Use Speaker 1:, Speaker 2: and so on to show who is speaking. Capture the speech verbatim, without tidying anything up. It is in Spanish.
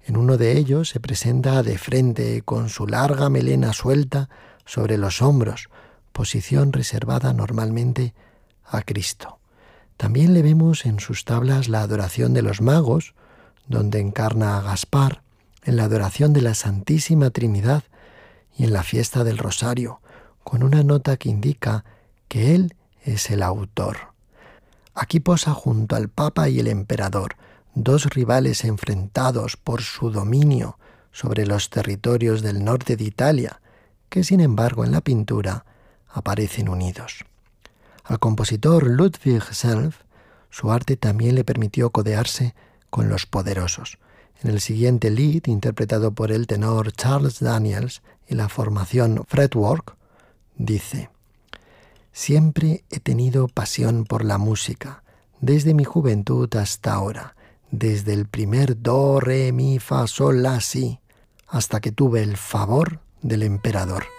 Speaker 1: En uno de ellos se presenta de frente con su larga melena suelta sobre los hombros, posición reservada normalmente a Cristo. También le vemos en sus tablas la adoración de los magos, donde encarna a Gaspar, en la adoración de la Santísima Trinidad y en la fiesta del Rosario, con una nota que indica que él es el autor. Aquí posa junto al Papa y el Emperador, dos rivales enfrentados por su dominio sobre los territorios del norte de Italia, que sin embargo en la pintura aparecen unidos. Al compositor Ludwig Self, su arte también le permitió codearse con los poderosos. En el siguiente Lied, interpretado por el tenor Charles Daniels y la formación Fretwork, dice: «Siempre he tenido pasión por la música, desde mi juventud hasta ahora, desde el primer do, re, mi, fa, sol, la, si, hasta que tuve el favor del emperador».